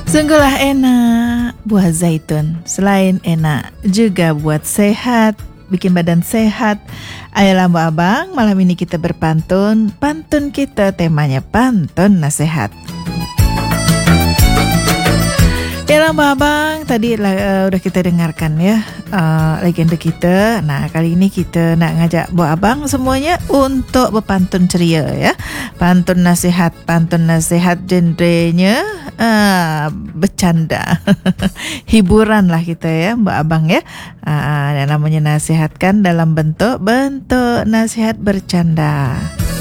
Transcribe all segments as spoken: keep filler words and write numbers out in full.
Sungguhlah enak buah zaitun. Selain enak, juga buat sehat, bikin badan sehat. Ayolah Mbak Abang, malam ini kita berpantun. Pantun kita temanya pantun nasihat. Yalah Mbak Abang, tadi uh, udah kita dengarkan ya uh, legenda kita. Nah, kali ini kita nak ngajak Mbak Abang semuanya untuk berpantun ceria ya. Pantun nasihat, pantun nasihat genrenya uh, bercanda. Hiburan lah kita ya Mbak Abang ya. Uh, yang namanya nasihatkan dalam bentuk bentuk nasihat bercanda.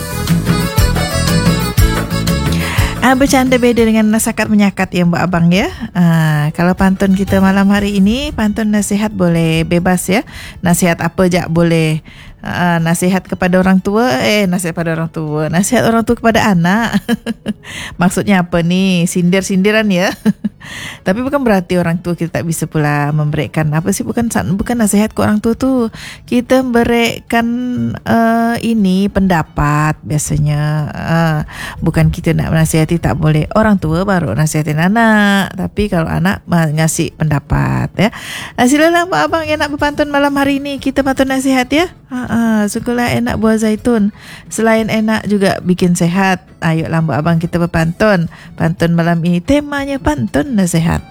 Ah, bercanda beda dengan nasakat menyakat ya Mbak Abang ya. Ah, kalau pantun kita malam hari ini, pantun nasihat boleh bebas ya. Nasihat apa je boleh. Ah, nasihat kepada orang tua, eh nasihat kepada orang tua, nasihat orang tua kepada anak. Maksudnya apa ni? Sindir-sindiran ya. Tapi bukan berarti orang tua kita tak bisa pula memberikan apa sih, bukan bukan nasihat ke orang tua tu. Kita memberikan uh, ini pendapat biasanya. Uh, bukan kita nak menasihati, tak boleh. Orang tua baru nasihatin anak. Tapi kalau anak ngasih pendapat ya. Uh, silalah Mbak Abang yang nak berpantun malam hari ini. Kita pantun nasihat ya. Uh, uh, Sungguhlah enak buah zaitun. Selain enak juga bikin sehat. Ayolah Mbak Abang kita berpantun. Pantun malam ini temanya pantun nasihat.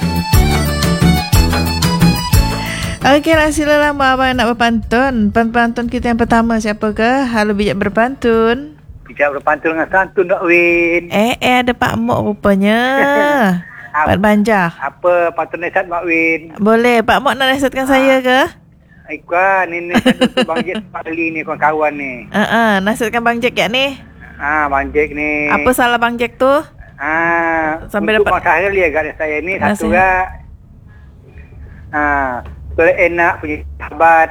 Okeylah, silalah Mbak Abang nak berpantun. Pantun kita yang pertama siapakah? Halo bijak berpantun. Bijak berpantun dengan santun Dok Win. Eh eh ada Pak Mok rupanya. Pak Banjar. Apa pantun nasihat Mak Win? Boleh, Pak Mok nak nasihatkan ha. saya ke? Ikut ni ni satu Bang Jack Pakli ni kawan-kawan ni. Ha uh, uh, nasihatkan Bang Jack ya ni. Ah, Bang Jack ni. Apa salah Bang Jack tu? Ah, sampai untuk dapat masalah dia kat saya ni satu lah. Ah, boleh enak punya sahabat.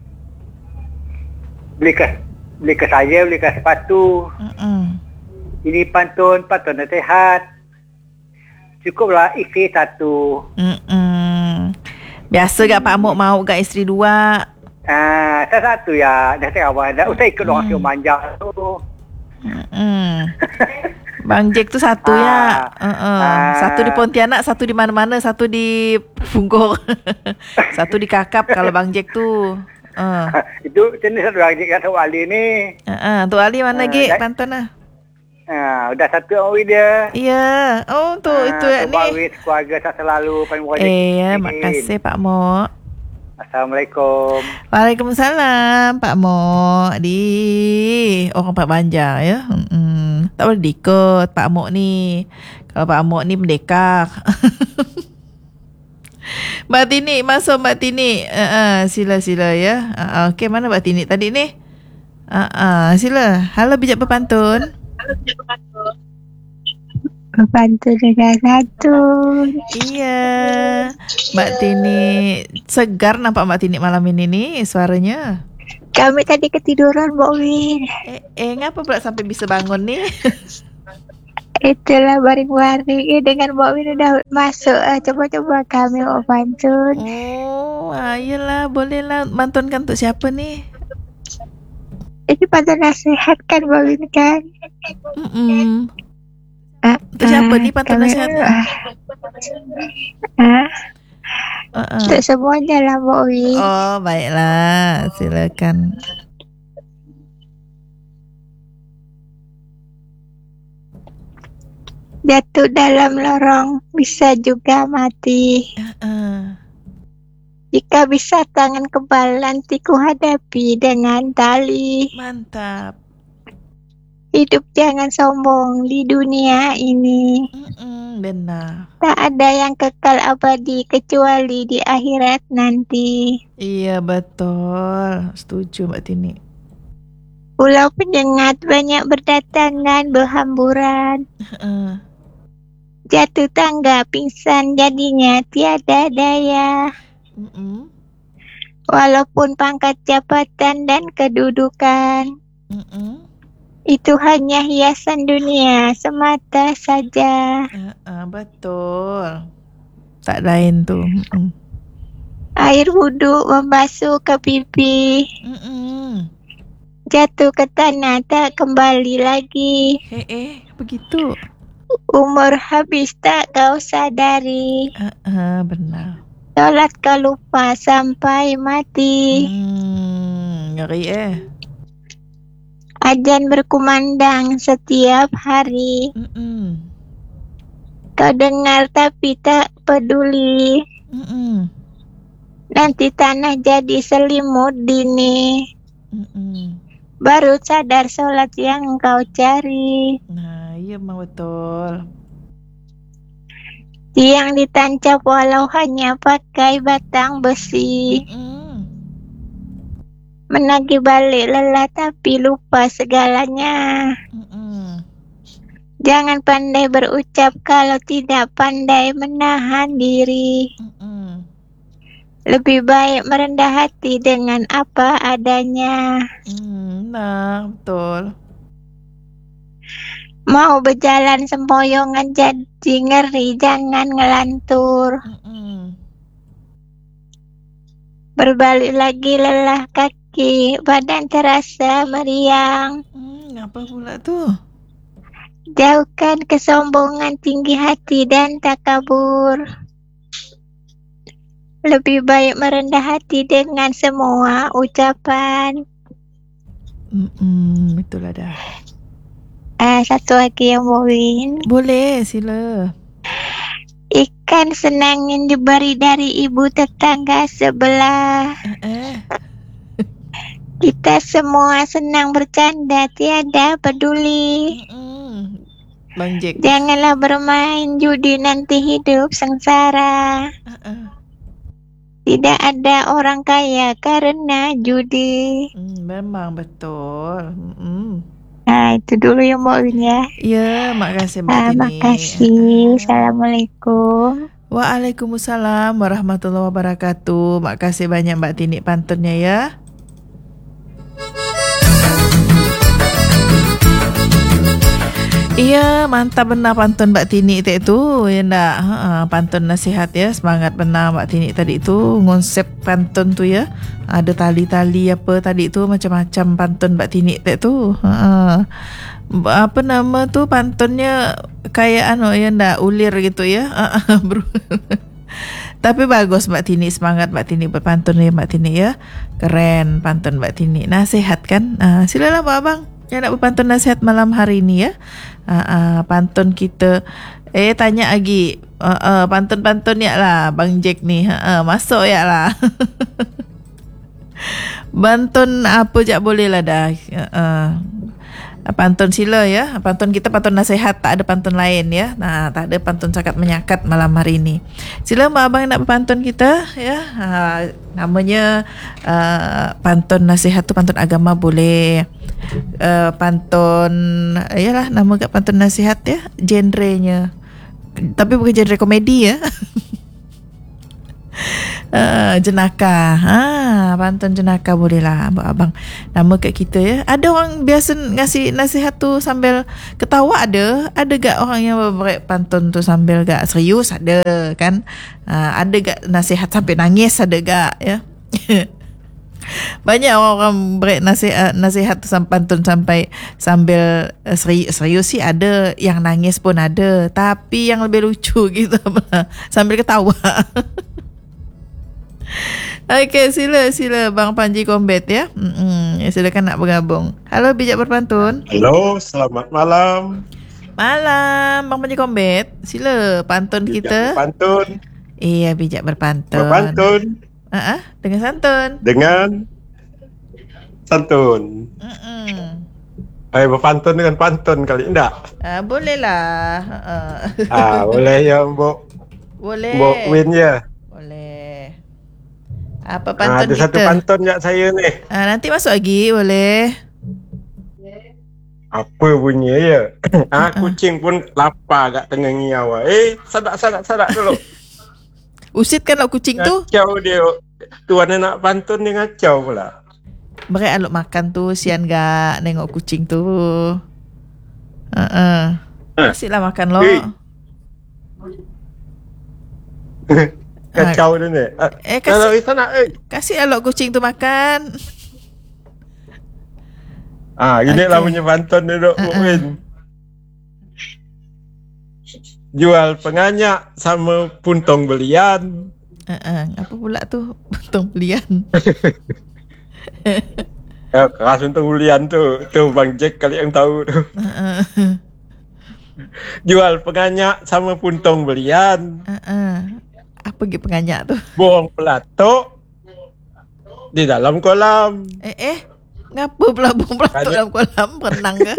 Beli ke beli ke saya, beli ke sepatu. Uh-uh. Ini pantun, pantun nasihat. Cukuplah isteri satu. Uh-uh. Biasa gak Pak Mok mau gak isteri dua. Ah, satu ya, dah kawan. Dah usah ikut orang siung manja tu. Hmm. Bang Jack tu satu ah, ya. Uh-uh. Ah, satu di Pontianak, satu di mana-mana, satu di Punggol. Satu di Kakap kalau Bang Jack tu. Uh. Itu jenis satu Bang Jack Tok Ali ni. Uh-uh. Tok Ali mana lagi uh, pantun lah. Ah, udah satu orang dia. Ya. Oh, tu ah, itu ya ni. Bawis keluarga tak selalu paling wajib. Eh, ya, makasih Pak Mok. Assalamualaikum. Waalaikumsalam Pak Mok. Di orang Pak Banjar ya. Hmm. Tak boleh diikut Pak Mok ni. Kalau Pak Mok ni mendekar. Mbak Tini, masuk Mbak Tini. Uh, uh, sila sila ya. Uh, uh, Okey, mana Mbak Tini tadi ni? Uh, uh, sila. Halo bijak berpantun. Halo bijak berpantun. Berpantun dengan santun. Iya. Mbak Tini segar nampak Mbak Tini malam ini nih suaranya. Kami tadi ketiduran Mbak Win. Eh, eh ngapa pula sampai bisa bangun nih? Itulah baring-baring eh, dengan Mbak Win udah masuk. Uh, coba-coba kami mau pantun. Oh, ayolah bolehlah. Mantunkan untuk siapa nih? Ini pantun nasihat kan Mbak Win kan? Mm-mm. Uh, untuk siapa uh, ni pantun nasihat? Uh, uh, uh-uh. Untuk semuanya lah Mbak Win. Oh baiklah, silakan. Jatuh dalam lorong bisa juga mati. Uh-uh. Jika bisa tangan kebal nanti ku hadapi dengan tali. Mantap. Hidup jangan sombong di dunia ini. Mm-mm, benar. Tak ada yang kekal abadi kecuali di akhirat nanti. Iya betul. Setuju Mbak Tini. Pulau penyengat banyak berdatangan berhamburan. Uh. Jatuh tangga pingsan jadinya tiada daya. Mm-mm. Walaupun pangkat jabatan dan kedudukan. Mm-mm. Itu hanya hiasan dunia semata saja. Uh, uh, betul. Tak lain tu. Mm-mm. Air wuduk membasuh ke pipi. Mm-mm. Jatuh ke tanah tak kembali lagi. Eh, eh, begitu. Umur habis tak kau sadari. Uh, uh, benar. Solat kau lupa sampai mati. Hmm, ngeri eh. Azan berkumandang setiap hari. Mm-mm. Kau dengar tapi tak peduli. Mm-mm. Nanti tanah jadi selimut dini. Mm-mm. Baru sadar solat yang kau cari. Nah, iya memang betul. Yang ditancap walau hanya pakai batang besi. Mm-mm. Menagih balik lelah tapi lupa segalanya. Mm-mm. Jangan pandai berucap kalau tidak pandai menahan diri. Mm-mm. Lebih baik merendah hati dengan apa adanya. Mm, nah, betul. Mau berjalan sempoyongan jadi ngeri, jangan ngelantur. Mm-mm. Berbalik lagi lelah kaki, badan terasa meriang. Hmm, apa pula tu? Jauhkan kesombongan, tinggi hati dan takabur. Lebih baik merendah hati dengan semua ucapan. Mm-mm, betul ada. Ah, satu lagi yang Bowin. Boleh, sila. Ikan senangin diberi dari ibu tetangga sebelah. Eh, eh. Kita semua senang bercanda, tiada peduli. Mm-mm. Bang Jack. Janganlah bermain judi, nanti hidup sengsara. Uh-uh. Tidak ada orang kaya karena judi. Mm, memang betul. Mm-mm. Nah, itu dulu ya Mbak Win ya. Ya, makasih Mbak Ah, Tini. makasih. Assalamualaikum. Waalaikumsalam warahmatullahi wabarakatuh. Makasih banyak Mbak Tini pantunnya ya. Iya, mantap benar pantun Mbak Tini itu. Ya ndak? Ha, pantun nasihat ya. Semangat benar Mbak Tini tadi itu. Konsep pantun tu ya. Ada tali-tali apa tadi tu, macam-macam pantun Mbak Tini tu. Ha. Apa nama tu pantunnya, kayak anu ya ndak, ulir gitu ya. Ha, bro. Tapi bagus Mbak Tini, semangat Mbak Tini berpantun ya Mbak Tini ya. Keren pantun Mbak Tini. Nasihat kan? Uh, silalah Mbak Abang yang nak berpantun nasihat malam hari ini ya. Uh, uh, pantun kita eh tanya lagi uh, uh, pantun-pantun ya lah Bang Jack ni. Uh, uh, masuk ya lah. Pantun apa je boleh lah dah. Uh, uh. Pantun sila ya. Pantun kita pantun nasihat, tak ada pantun lain ya. Nah, tak ada pantun cakat menyakat malam hari ini. Sila Mbak Abang nak berpantun kita ya. Uh, namanya uh, pantun nasihat tu pantun agama boleh. Uh, pantun iyalah nama kat pantun nasihat ya, genrenya. Tapi bukan genre komedi ya. Uh, jenaka. Ha, pantun jenaka boleh lah abang. Nama kat kita ya. Ada orang biasa ngasih nasihat tu sambil ketawa ada. Ada gak orang yang buat pantun tu sambil gak serius ada kan? Uh, ada gak nasihat sampai nangis ada gak ya? Banyak orang beri nasihat nasihat tu sampai pantun sampai sambil serius, serius sih ada, yang nangis pun ada. Tapi yang lebih lucu gitu sambil ketawa. Okey, sila sila Bang Panji Combat ya. Mm-mm, ya silakan nak bergabung. Halo bijak berpantun. Halo, selamat malam. Malam Bang Panji Combat. Sila pantun Bijak kita. berpantun. Iya, bijak berpantun. Berpantun Uh-uh, dengan santun. dengan santun. Mm-mm. Eh, berpantun dengan pantun kali enggak? Ah, boleh lah. Uh-uh. Ah, boleh ya, Mbok. Boleh. Mbok Win ya. Boleh. Apa Ah, pantun ada kita? satu pantun ya saya ni. Ah, nanti masuk lagi boleh. Apa bunyi ya? Ah, Uh-uh. kucing pun lapar kat tengah ngiaw. Eh, sadak sadak sadak dulu. Usitkan lah kucing tu. Ngacau dia. Tuan nak pantun dia ngacau pula. Berat aluk makan tu, sian gak nengok kucing tu. Uh-uh. Kasihlah makan lo. Eh. Kacau dia ni. Ah, Eh, kalau kasih, kita nak eh. kasih aluk kucing tu makan. Ah, gini Okey. lah punya pantun dia duk Uh-uh. Win. jual penganyak sama puntong belian. Uh-uh. Apa pula tu? Puntong belian. Eh, keras puntong belian tu. Tu Bang Jack kali yang tahu tu. Uh-uh. Jual penganyak sama puntong belian. Uh-uh. Apa gitu penganyak tu? Buang pelatuk di dalam kolam. Eh eh. Ngapa pula buang pelatuk dalam kolam? Renang ke?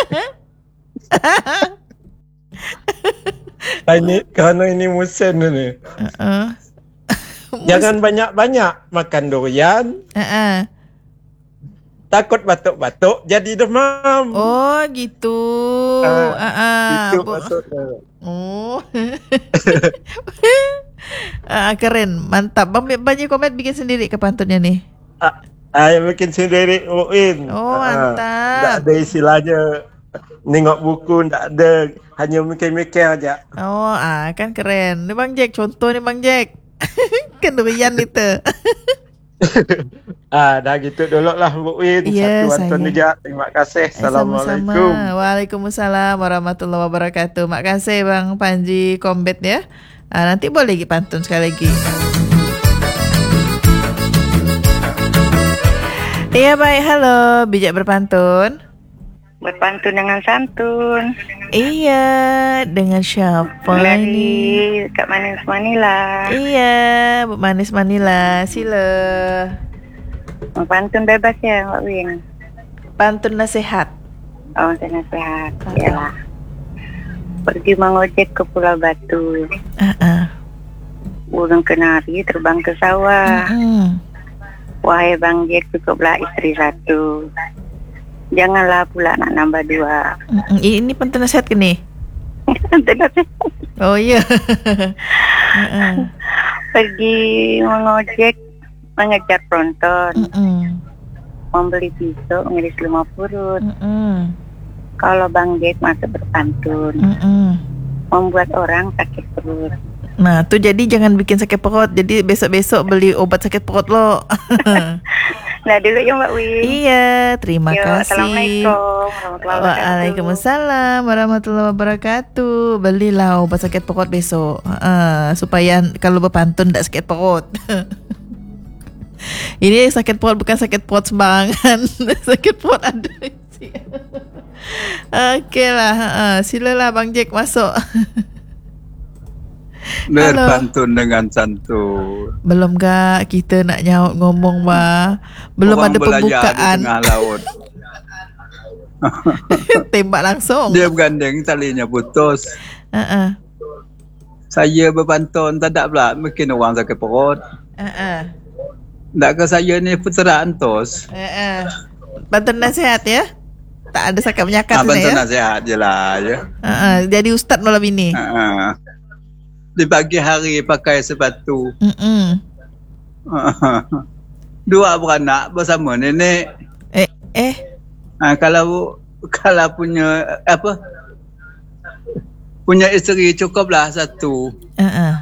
Ini kerana ini musim ni. Uh-uh. Jangan banyak-banyak makan durian. Uh-uh. Takut batuk-batuk jadi demam. Oh gitu. Ah, Uh-uh. Itu Bu- maksudnya. Oh. Ah, keren, mantap. Bang Banji Komet bikin sendiri ke pantunnya nih? Ah, Saya bikin sendiri Uin. Oh, Ah, mantap. Tak ada istilahnya nengok buku, tak ada. Hanya mikir-mikir aja. Oh, ah kan keren. Ni Bang Jack, contoh ni Bang Jack. Kan durian itu. Ah, dah gitu dulu lah Bu Uin. Ya, Satu Anton saya- juga. Terima kasih. Assalamualaikum. Sama-sama. Waalaikumsalam warahmatullahi wabarakatuh. Makasih Bang Panji Kombet ya. Ah, nanti boleh lagi pantun sekali lagi. Iya baik, halo. Bijak berpantun. Berpantun dengan santun. Iya, dengan siapa ini? Dari Kak Manis Manila. Iya, Bu Manis Manila. Sila. Pantun bebas ya, Mbak Win. Pantun nasihat. Oh, saya sehat. Yalah. Pergi mengojek ke Pulau Batu. Ah, ah. Burung kenari terbang ke sawah. Mm-mm. Wahai Bang Jack, cukuplah istri satu. Janganlah pula nak nambah dua. Mm-mm. Ini pantun nasihat ke ni? Oh iya. Ah, Pergi mengojek, mengejar penonton, Mm-mm. membeli pisau, ngiris lima purut. Mm-mm. Kalau Bang Jack masuk berpantun, Mm-mm. membuat orang sakit perut. Nah, tu jadi jangan bikin sakit perut. Jadi besok-besok beli obat sakit perut lo. Nah dulu ya Mbak Win. Iya, terima Yo, kasih. Assalamualaikum warahmatullahi wabarakatuh. Waalaikumsalam warahmatullahi wabarakatuh. Belilah obat sakit perut besok. Uh, supaya kalau berpantun tak sakit perut. Ini sakit perut bukan sakit perut sembarangan. Sakit perut ada. Okey lah. Uh, silalah Bang Jack masuk. Berpantun dengan santun. Belum gak kita nak nyaut ngomong bah. Belum Orang ada belajar pembukaan. di tengah laut. Tembak langsung. Dia bergandeng, talinya putus. Uh-uh. Saya berpantun, tak ada pula. Mungkin orang sakit perut. Uh-uh. Tak ke saya ni putera antos. Uh-uh. Pantun nasihat ya. Tak ada sakat menyakat Ah, ni pantun ya. nasihat je lah. Ya. Uh-uh. Jadi ustaz malam ini. Ah. Di pagi hari pakai sepatu. Mm-mm. Dua beranak bersama nenek. Eh eh Ah, kalau kalau punya apa? Punya isteri cukuplah satu. uh-uh.